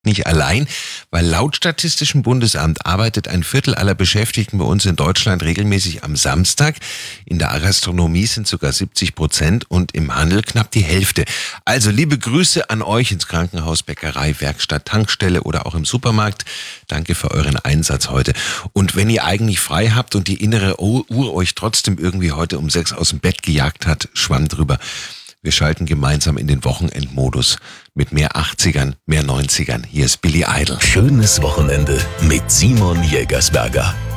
nicht allein, weil laut Statistischem Bundesamt arbeitet ein Viertel aller Beschäftigten bei uns in Deutschland regelmäßig am Samstag. In der Gastronomie sind sogar 70% und im Handel knapp die Hälfte. Also liebe Grüße an euch ins Krankenhaus, Bäckerei, Werkstatt, Tankstelle oder auch im Supermarkt. Danke für euren Einsatz heute. Und wenn ihr eigentlich frei habt und die innere Uhr euch trotzdem irgendwie heute um 6 aus dem Bett gejagt hat, Schwamm drüber. Wir schalten gemeinsam in den Wochenendmodus mit mehr 80ern, mehr 90ern. Hier ist Billy Idol. Schönes Wochenende mit Simon Jägersberger.